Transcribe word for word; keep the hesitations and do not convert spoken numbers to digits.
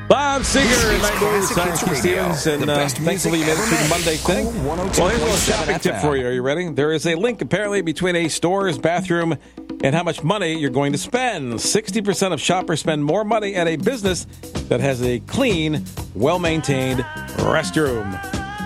Bob Seger, nine News, I'm Keith Stevens, and uh, thankfully you made it through the Monday thing. Well, here's a little shopping tip for you. Are you ready? There is a link, apparently, between a store's bathroom and how much money you're going to spend. sixty percent of shoppers spend more money at a business that has a clean, well-maintained restroom.